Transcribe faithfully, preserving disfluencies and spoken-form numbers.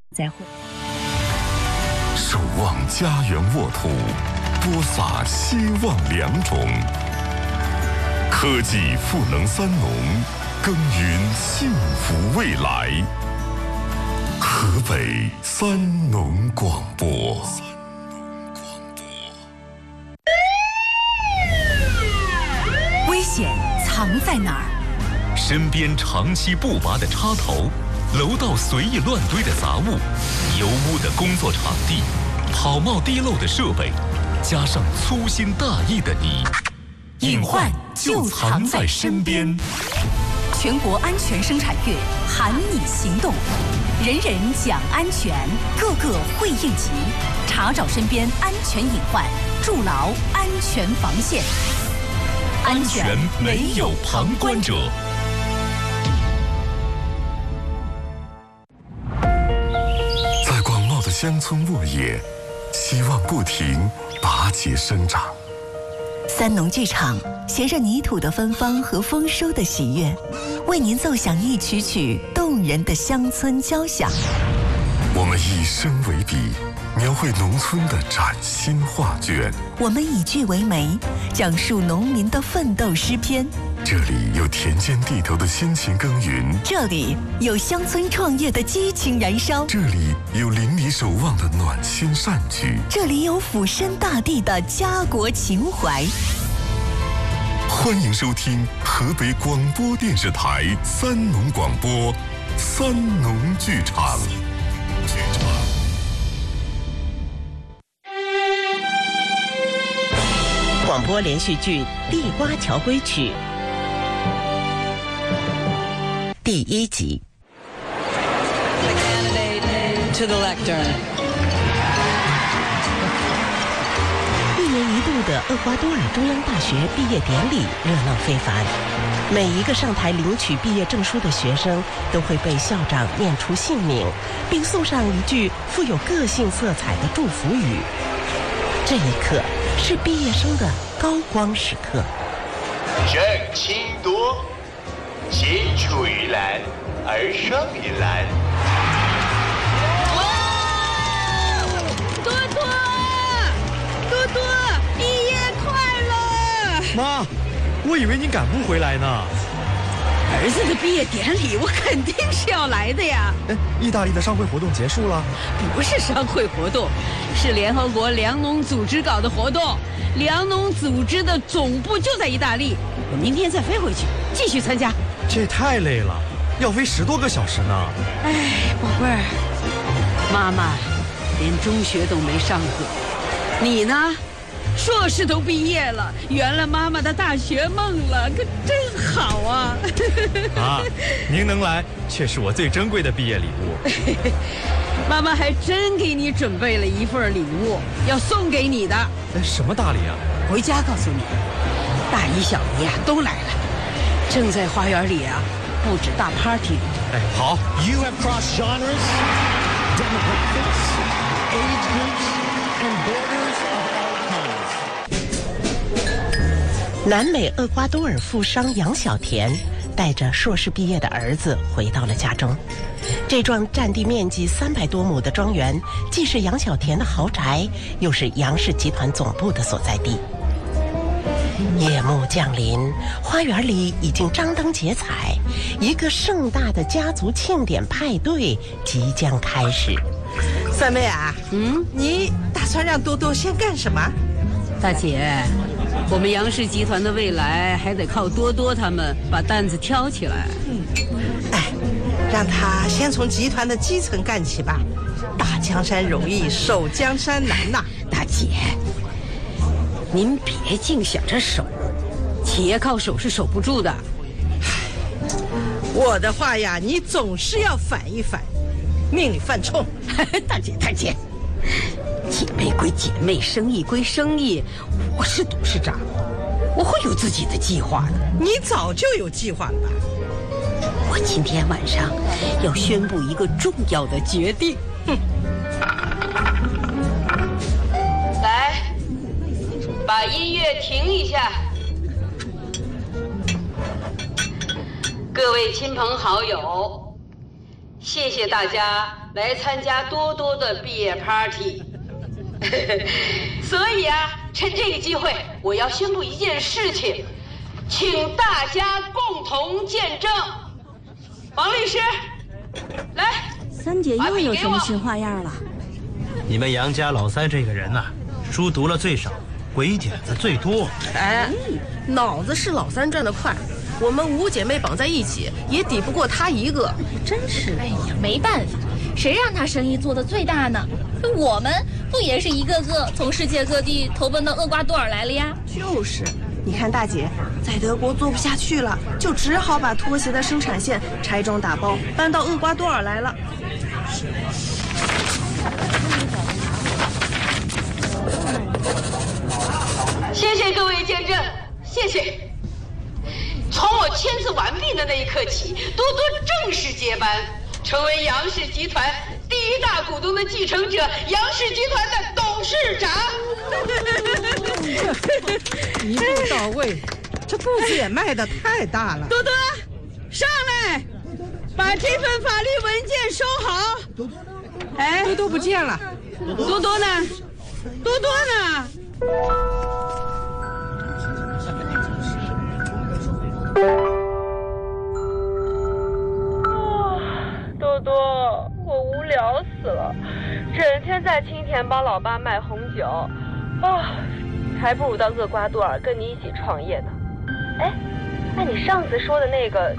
再会。 守望家园沃土，播撒希望良种。科技赋能三农，耕耘幸福未来。河北三农广播。 危险藏在哪儿？ 身边长期不拔的插头，楼道随意乱堆的杂物，油污的工作场地，跑冒滴漏的设备，加上粗心大意的你， 隐患就藏在身边。全国安全生产月喊你行动，人人讲安全，个个会应急，查找身边安全隐患，筑牢安全防线。安全没有旁观者。 在广袤的乡村沃野，希望不停拔节生长。 三农剧场携着泥土的芬芳和丰收的喜悦，为您奏响一曲曲动人的乡村交响。 我们以声为笔，描绘农村的崭新画卷。 我们以句为媒，讲述农民的奋斗诗篇。 这里有田间地头的辛勤耕耘， 这里有乡村创业的激情燃烧， 这里有邻里守望的暖心善举， 这里有俯身大地的家国情怀。 欢迎收听河北广播电视台三农广播三农剧场。 广播连续剧《地瓜桥归曲》第一集。 The candidate to the lectern。 一年一度的厄瓜多尔中央大学毕业典礼热闹非凡，每一个上台领取毕业证书的学生都会被校长念出姓名，并送上一句富有个性色彩的祝福语。这一刻是毕业生的高光时刻。 正清多，青出于蓝而胜于蓝。 哇！多多，多多，毕业快乐！ 妈，我以为您赶不回来呢。 儿子的毕业典礼，我肯定是要来的呀。 哎，意大利的商会活动结束了？ 不是商会活动，是联合国粮农组织搞的活动。粮农组织的总部就在意大利，我明天再飞回去继续参加。 这太累了，要飞十多个小时呢。 哎，宝贝儿，妈妈连中学都没上过，你呢？硕士都毕业了，圆了妈妈的大学梦了，可真好啊！ 啊，您能来，却是我最珍贵的毕业礼物。 妈妈还真给你准备了一份礼物，要送给你的。 什么大礼啊？ 回家告诉你，大姨小姨啊都来了，正在花园里啊布置大 party。 哎，好。 You have crossed genres, demographics, age groups, and borders of all kinds. 南美厄瓜多尔富商杨小田带着硕士毕业的儿子回到了家中。这幢占地面积三百多亩的庄园，既是杨小田的豪宅，又是杨氏集团总部的所在地。夜幕降临，花园里已经张灯结彩，一个盛大的家族庆典派对即将开始。 三妹啊，嗯，你打算让多多先干什么？ 大姐，我们杨氏集团的未来还得靠多多他们把担子挑起来。 嗯，哎，让他先从集团的基层干起吧。打江山容易，守江山难呐。 大姐，您别净想着守，企业靠手是守不住的。 我的话呀，你总是要反一反，命里犯冲。 大姐，大姐，姐妹归姐妹，生意归生意。我是董事长，我会有自己的计划的。 你早就有计划了吧？ 我今天晚上要宣布一个重要的决定。哼！来，把音乐停一下。各位亲朋好友， 谢谢大家来参加多多的毕业 party。所以啊，趁这个机会，我要宣布一件事情，请大家共同见证。王律师，来， 三姐又有什么新花样了？ 你们杨家老三这个人呐、啊，书读了最少，鬼点子最多。 哎，脑子是老三转得快。我们五姐妹绑在一起，也抵不过他一个。 真是， 哎呀，没办法，谁让他生意做得最大呢？我们不也是一个个从世界各地投奔到厄瓜多尔来了呀？ 就是，你看大姐在德国做不下去了，就只好把拖鞋的生产线拆装打包搬到厄瓜多尔来了。 谢谢各位见证，谢谢。从我签字完毕的那一刻起，多多正式接班，成为杨氏集团第一大股东的继承者，杨氏集团的董事长。 一步到位，这步子也迈得太大了。 多多，上来，把这份法律文件收好。哎， 多多不见了。 多多呢？多多呢？ 多多，我无聊死了，整天在青田帮老爸卖红酒，啊，还不如到厄瓜多尔跟你一起创业呢。哎，那你上次说的那个